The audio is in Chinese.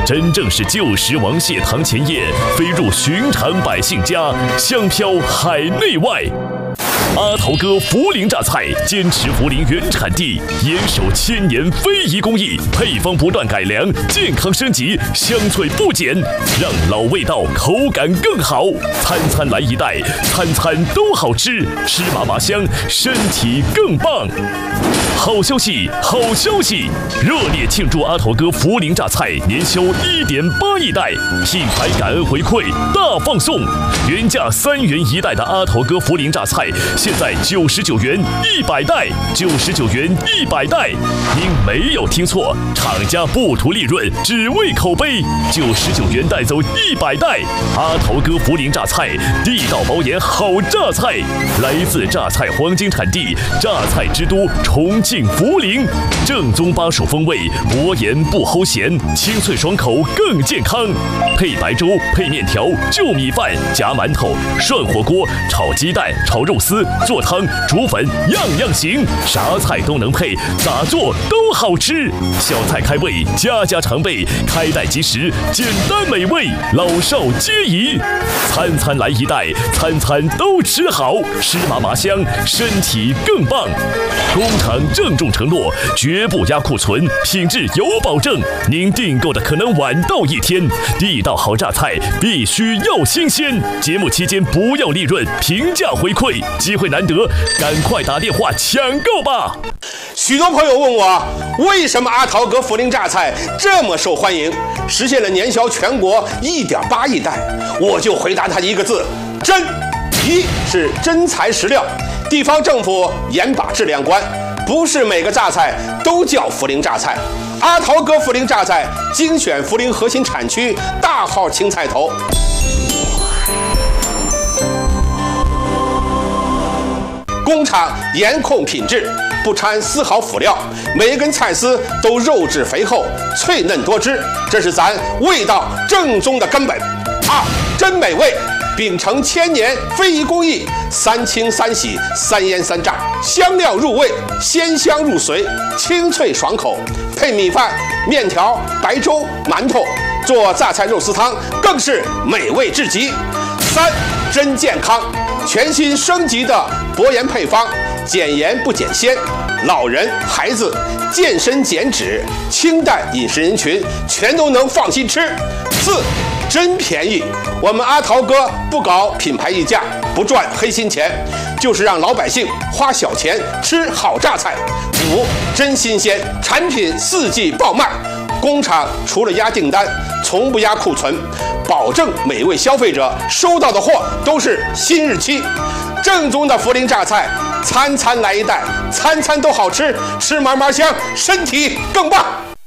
真正是旧时王谢堂前燕，飞入寻常百姓家，香飘海内外。阿桃哥涪陵榨菜坚持涪陵原产地，严守1000年非遗工艺，配方不断改良，健康升级，香脆不减，让老味道口感更好。餐餐来一袋，餐餐都好吃，吃麻麻香，身体更棒。好消息，好消息！热烈庆祝阿桃哥涪陵榨菜年销1.8亿袋，品牌感恩回馈大放送，原价3元1袋的阿桃哥涪陵榨菜，现在99元100袋，99元100袋。您没有听错，厂家不图利润，只为口碑，99元带走100袋。阿桃哥涪陵榨菜，地道包颜好榨菜，来自榨菜黄金产地，榨菜之都重庆涪陵，正宗巴蜀风味，薄盐不齁咸，清脆爽口更健康。配白粥，配面条，就米饭，夹馒头，涮火锅，炒鸡蛋，炒肉丝，做汤，煮粉，样样行，啥菜都能配，咋做都好吃。小菜开胃，家家常备，开袋即食，简单美味，老少皆宜。餐餐来一袋，餐餐都吃好，吃麻麻香，身体更棒。工厂郑重承诺，绝不压库存，品质有保证。您订购的可能晚到1天，地道好榨菜必须要新鲜。节目期间不要利润，平价回馈，机会难得，赶快打电话抢购吧！ 许多朋友问我，为什么阿桃哥涪陵榨菜这么受欢迎，实现了年销全国1.8亿袋？我就回答他一个字：真。一是真材实料，地方政府严把质量关，不是每个榨菜都叫涪陵榨菜。阿桃哥涪陵榨菜精选涪陵核心产区大号青菜头，工厂严控品质，不掺丝毫辅料，每一根菜丝都肉质肥厚，脆嫩多汁，这是咱味道正宗的根本。二，真美味，秉承1000年非遗工艺，3清3洗3腌3炸，香料入味，鲜香入髓，清脆爽口。配米饭、面条、白粥、馒头，做榨菜肉丝汤更是美味至极。三，真健康，全新升级的薄盐配方，减盐不减鲜，老人、孩子、健身减脂、清淡饮食人群全都能放心吃。四，真便宜，我们阿桃哥不搞品牌溢价，不赚黑心钱，就是让老百姓花小钱吃好榨菜。五，真新鲜，产品4季爆卖，工厂除了压订单，从不压库存，保证每位消费者收到的货都是新日期。正宗的涪陵榨菜，餐餐来一袋，餐餐都好吃，吃嘛嘛香，身体更棒。